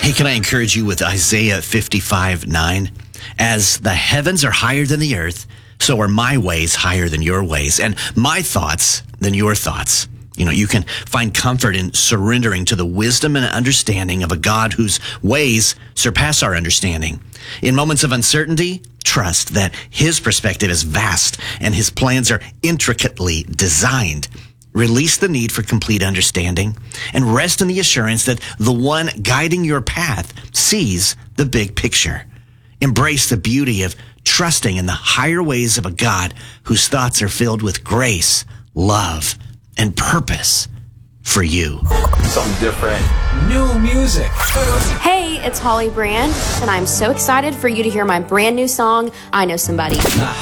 Hey, can I encourage you with Isaiah 55:9? As the heavens are higher than the earth, so are my ways higher than your ways, and my thoughts than your thoughts. You know, you can find comfort in surrendering to the wisdom and understanding of a God whose ways surpass our understanding. In moments of uncertainty, trust that his perspective is vast and his plans are intricately designed. Release the need for complete understanding and rest in the assurance that the one guiding your path sees the big picture. Embrace the beauty of trusting in the higher ways of a God whose thoughts are filled with grace, love, and purpose for you. Something different. New music. Hey, it's Holly Brand, and I'm so excited for you to hear my brand new song, I Know Somebody.